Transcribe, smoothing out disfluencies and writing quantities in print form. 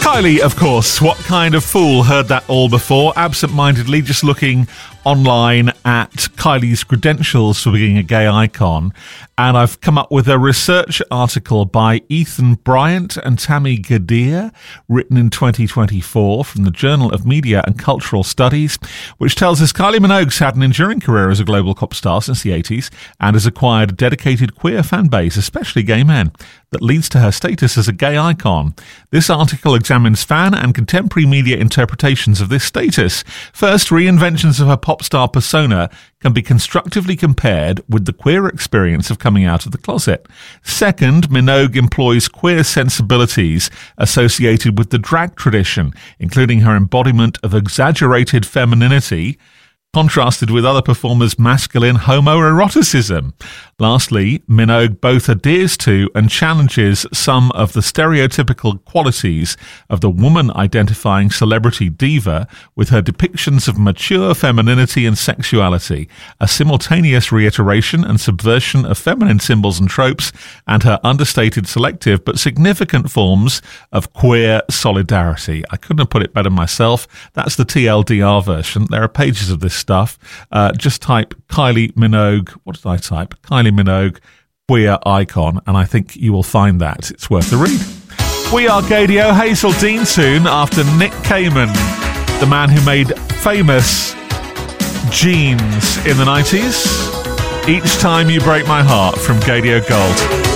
Kylie, of course. What kind of fool heard that all before? Absent-mindedly just looking online at Kylie's credentials for being a gay icon, and I've come up with a research article by Ethan Bryant and Tammy Gadir, written in 2024 from the Journal of Media and Cultural Studies, which tells us Kylie Minogue's had an enduring career as a global pop star since the 80s and has acquired a dedicated queer fan base, especially gay men, that leads to her status as a gay icon. This article examines fan and contemporary media interpretations of this status. First, reinventions of her pop star persona can be constructively compared with the queer experience of coming out of the closet. Second, Minogue employs queer sensibilities associated with the drag tradition, including her embodiment of exaggerated femininity, contrasted with other performers' masculine homoeroticism. Lastly, Minogue both adheres to and challenges some of the stereotypical qualities of the woman-identifying celebrity diva with her depictions of mature femininity and sexuality, a simultaneous reiteration and subversion of feminine symbols and tropes, and her understated, selective but significant forms of queer solidarity. I couldn't have put it better myself. That's the TLDR version. There are pages of this stuff. Just type Kylie Minogue. What did I type? Kylie Minogue, queer icon, and I think you will find that. It's worth a read. We are Gaydio. Hazel Dean soon, after Nick Kamen, the man who made famous jeans in the 90s. Each Time You Break My Heart from Gaydio Gold.